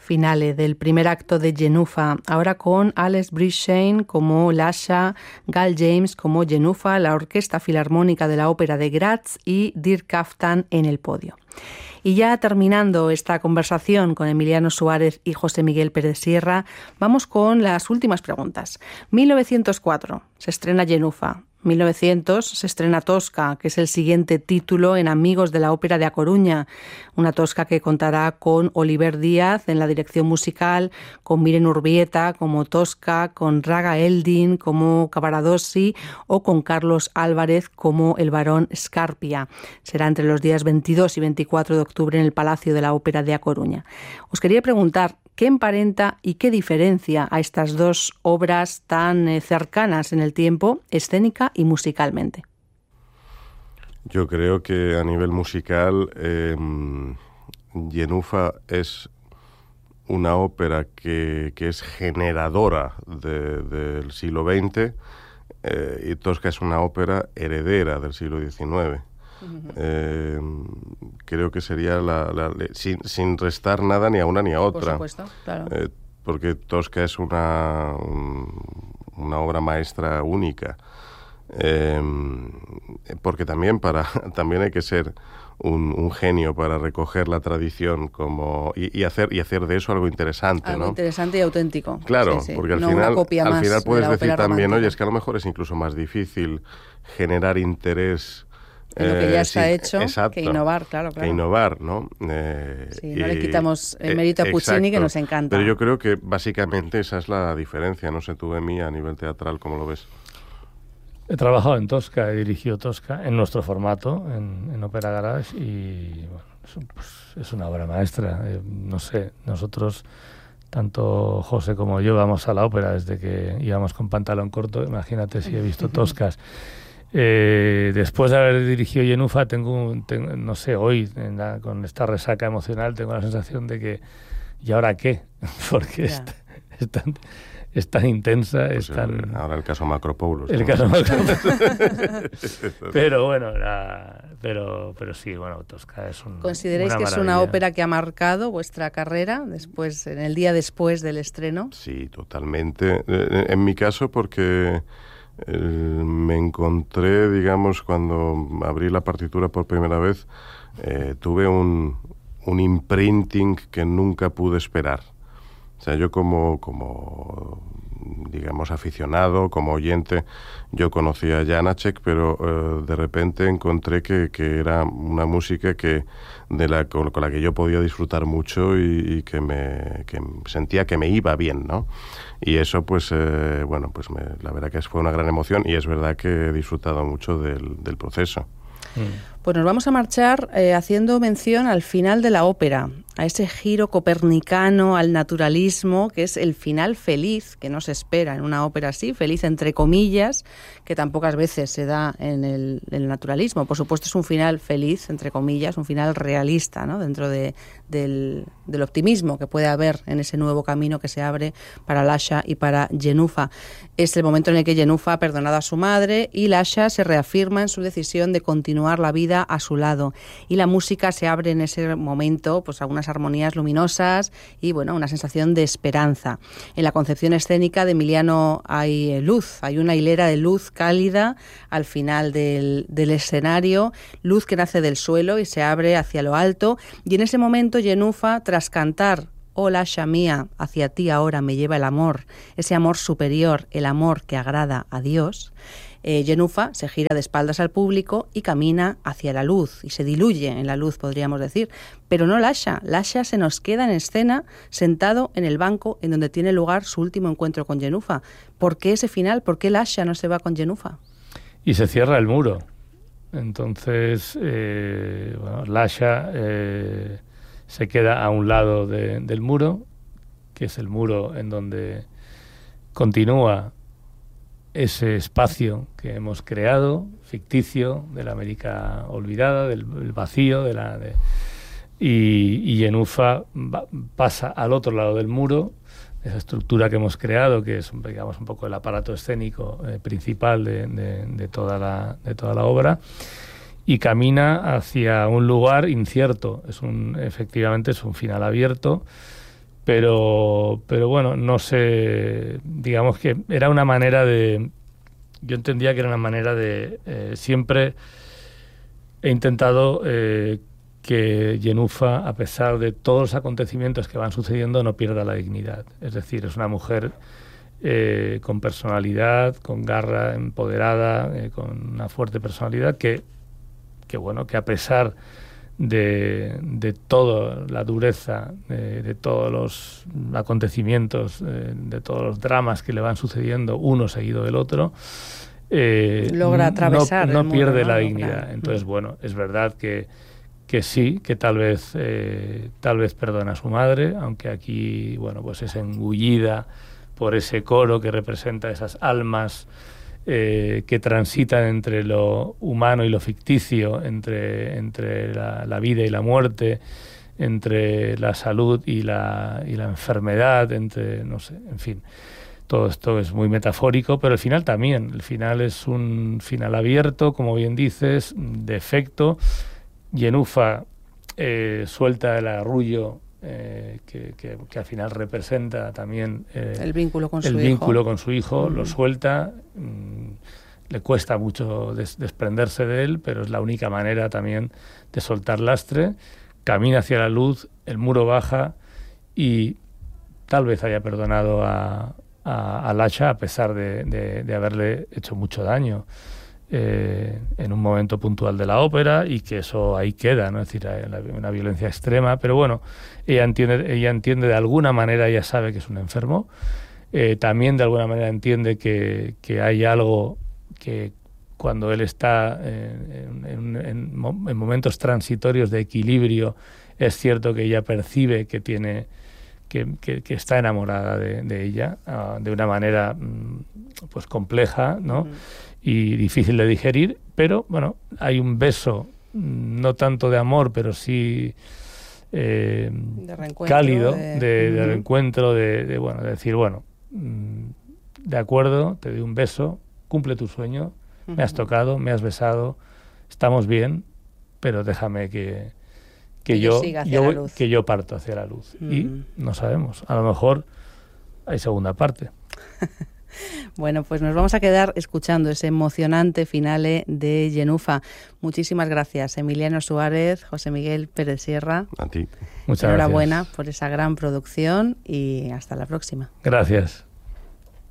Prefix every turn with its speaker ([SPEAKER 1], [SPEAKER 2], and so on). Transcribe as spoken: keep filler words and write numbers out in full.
[SPEAKER 1] finale del primer acto de Jenufa, ahora con Alex Brisshane como Lasha, Gal James como Jenufa, la Orquesta Filarmónica de la Ópera de Graz y Dirk Kaftan en el podio. Y ya terminando esta conversación con Emiliano Suárez y José Miguel Pérez Sierra, vamos con las últimas preguntas. mil novecientos cuatro se estrena Jenufa. mil novecientos se estrena Tosca, que es el siguiente título en Amigos de la Ópera de A Coruña, una Tosca que contará con Oliver Díaz en la dirección musical, con Miren Urbieta como Tosca, con Raga Eldin como Cavaradossi o con Carlos Álvarez como el barón Scarpia. Será entre los días veintidós y veinticuatro de octubre en el Palacio de la Ópera de A Coruña. Os quería preguntar, ¿qué emparenta y qué diferencia a estas dos obras tan eh, cercanas en el tiempo, escénica y musicalmente?
[SPEAKER 2] Yo creo que a nivel musical, eh, Jenufa es una ópera que, que es generadora de, del siglo veinte eh, y Tosca es una ópera heredera del siglo diecinueve. Uh-huh. Eh, creo que sería la, la, la, sin, sin restar nada ni a una ni a otra.
[SPEAKER 1] Por supuesto, claro.
[SPEAKER 2] Eh, porque Tosca es una, un, una obra maestra única. Eh, porque también para también hay que ser un, un genio para recoger la tradición como y, y hacer y hacer de eso algo interesante,
[SPEAKER 1] algo
[SPEAKER 2] ¿no?
[SPEAKER 1] interesante y auténtico.
[SPEAKER 2] Claro,
[SPEAKER 1] sí, sí.
[SPEAKER 2] porque al
[SPEAKER 1] no
[SPEAKER 2] final
[SPEAKER 1] una copia
[SPEAKER 2] al
[SPEAKER 1] más
[SPEAKER 2] final puedes
[SPEAKER 1] de la
[SPEAKER 2] decir
[SPEAKER 1] ópera
[SPEAKER 2] también,
[SPEAKER 1] romántica.
[SPEAKER 2] oye, es que a lo mejor es incluso más difícil generar interés
[SPEAKER 1] en lo que ya
[SPEAKER 2] eh,
[SPEAKER 1] está
[SPEAKER 2] sí,
[SPEAKER 1] hecho,
[SPEAKER 2] exacto,
[SPEAKER 1] que innovar, claro, claro.
[SPEAKER 2] Que innovar, ¿no? Eh,
[SPEAKER 1] sí, no y, le quitamos el mérito a Puccini, exacto, que nos encanta.
[SPEAKER 2] Pero yo creo que básicamente esa es la diferencia. No sé tú, Emi, a nivel teatral, ¿cómo lo ves?
[SPEAKER 3] He trabajado en Tosca, he dirigido Tosca en nuestro formato, en, en Opera Garage, y bueno, es, un, pues, es una obra maestra. Eh, no sé, nosotros, tanto José como yo, vamos a la ópera desde que íbamos con pantalón corto. Imagínate si he visto Toscas. Eh, después de haber dirigido Jenufa, tengo, tengo no sé, hoy en la, con esta resaca emocional tengo la sensación de que ¿y ahora qué? Porque yeah. es, es, tan, es tan intensa, pues es tan...
[SPEAKER 2] El, ahora el caso Macropoulos.
[SPEAKER 3] El ¿no? caso Macropoulos. Pero bueno, la, pero, pero sí, bueno, Tosca es un...
[SPEAKER 1] ¿Consideráis
[SPEAKER 3] una
[SPEAKER 1] que
[SPEAKER 3] maravilla.
[SPEAKER 1] Es una ópera que ha marcado vuestra carrera después, en el día después del estreno?
[SPEAKER 2] Sí, totalmente. En mi caso, porque... Eh, me encontré, digamos, cuando abrí la partitura por primera vez, eh, tuve un, un imprinting que nunca pude esperar. O sea, yo como, como digamos, aficionado, como oyente, yo conocía a Janáček, pero eh, de repente encontré que, que era una música que de la, con, con la que yo podía disfrutar mucho y, y que me que sentía que me iba bien, ¿no? Y eso, pues, eh, bueno, pues me, la verdad que fue una gran emoción y es verdad que he disfrutado mucho del, del proceso.
[SPEAKER 1] Mm. Pues nos vamos a marchar eh, haciendo mención al final de la ópera, a ese giro copernicano al naturalismo, que es el final feliz que nos espera en una ópera así, feliz entre comillas, que tan pocas veces se da en el, en el naturalismo. Por supuesto es un final feliz, entre comillas, un final realista, ¿no? Dentro de, del, del optimismo que puede haber en ese nuevo camino que se abre para Lasha y para Jenufa. Es el momento en el que Jenufa ha perdonado a su madre y Lasha se reafirma en su decisión de continuar la vida a su lado, y la música se abre en ese momento pues a unas armonías luminosas y bueno, una sensación de esperanza. En la concepción escénica de Emiliano hay luz, hay una hilera de luz cálida al final del, del escenario, luz que nace del suelo y se abre hacia lo alto, y en ese momento Jenufa, tras cantar "Oh Lasha mía, hacia ti ahora me lleva el amor", ese amor superior, el amor que agrada a Dios, eh, Jenufa se gira de espaldas al público y camina hacia la luz, y se diluye en la luz, podríamos decir. Pero no Lasha, Lasha se nos queda en escena, sentado en el banco en donde tiene lugar su último encuentro con Jenufa. ¿Por qué ese final? ¿Por qué Lasha no se va con Jenufa?
[SPEAKER 3] Y se cierra el muro. Entonces, eh, bueno, Lasha... Eh, se queda a un lado de, del muro, que es el muro en donde continúa ese espacio que hemos creado, ficticio, de la América olvidada, del, del vacío, de la de, y, y Jenufa va, pasa al otro lado del muro, esa estructura que hemos creado, que es, digamos, un poco el aparato escénico eh, principal de, de, de, toda la, de toda la obra, y camina hacia un lugar incierto. Es un, efectivamente es un final abierto, pero, pero bueno, no sé, digamos que era una manera de, yo entendía que era una manera de, eh, siempre he intentado eh, que Yenufa, a pesar de todos los acontecimientos que van sucediendo, no pierda la dignidad. Es decir, es una mujer eh, con personalidad, con garra, empoderada, eh, con una fuerte personalidad que, que bueno, que a pesar de, de toda la dureza, de, de todos los acontecimientos, eh, de todos los dramas que le van sucediendo uno seguido del otro, eh,
[SPEAKER 1] logra atravesar
[SPEAKER 3] no, no
[SPEAKER 1] el muro,
[SPEAKER 3] pierde
[SPEAKER 1] ¿no?
[SPEAKER 3] la
[SPEAKER 1] Logra.
[SPEAKER 3] dignidad. Entonces, bueno, es verdad que que sí, que tal vez eh, tal vez perdona a su madre, aunque aquí, bueno, pues es engullida por ese coro que representa esas almas eh, que transitan entre lo humano y lo ficticio, entre, entre la, la vida y la muerte, entre la salud y la, y la enfermedad, entre, no sé, en fin. Todo esto es muy metafórico, pero el final también. El final es un final abierto, como bien dices, de efecto. Yenufa eh, suelta el arrullo eh, que, que, que al final representa también eh,
[SPEAKER 1] el vínculo con
[SPEAKER 3] el
[SPEAKER 1] su
[SPEAKER 3] vínculo
[SPEAKER 1] hijo.
[SPEAKER 3] con su hijo, mm. lo suelta, mmm, le cuesta mucho des desprenderse de él, pero es la única manera también de soltar lastre, camina hacia la luz, el muro baja y tal vez haya perdonado a, a, a Lasha a pesar de, de, de haberle hecho mucho daño. Eh, en un momento puntual de la ópera y que eso ahí queda, ¿no? Es decir, hay una violencia extrema, pero bueno, ella entiende, ella entiende de alguna manera, ella sabe que es un enfermo, eh, también de alguna manera entiende que, que hay algo que cuando él está en, en, en, en momentos transitorios de equilibrio, es cierto que ella percibe que tiene que, que, que está enamorada de, de ella uh, de una manera pues compleja, ¿no? Mm. Y difícil de digerir, pero bueno, hay un beso, no tanto de amor, pero sí eh,
[SPEAKER 1] de
[SPEAKER 3] cálido,
[SPEAKER 1] de,
[SPEAKER 3] de,
[SPEAKER 1] uh-huh.
[SPEAKER 3] de reencuentro, de, de, bueno, de decir, bueno, de acuerdo, te doy un beso, cumple tu sueño, uh-huh. me has tocado, me has besado, estamos bien, pero déjame que, que,
[SPEAKER 1] que
[SPEAKER 3] yo,
[SPEAKER 1] yo,
[SPEAKER 3] yo que yo parto hacia la luz. Uh-huh. Y no sabemos, a lo mejor hay segunda parte.
[SPEAKER 1] Bueno, pues nos vamos a quedar escuchando ese emocionante finale de Yenufa. Muchísimas gracias, Emiliano Suárez, José Miguel Pérez Sierra.
[SPEAKER 2] A ti.
[SPEAKER 3] Muchas
[SPEAKER 1] Enhorabuena
[SPEAKER 3] gracias.
[SPEAKER 1] por esa gran producción y hasta la próxima.
[SPEAKER 3] Gracias.